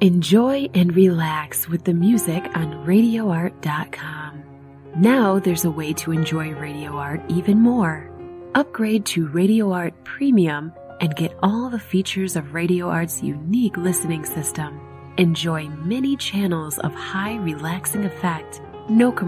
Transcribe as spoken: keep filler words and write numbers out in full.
Enjoy and relax with the music on radio art dot com. Now there's a way to enjoy Radio Art even more. Upgrade to Radio Art Premium and get all the features of Radio Art's unique listening system. Enjoy many channels of high relaxing effect, no commercials.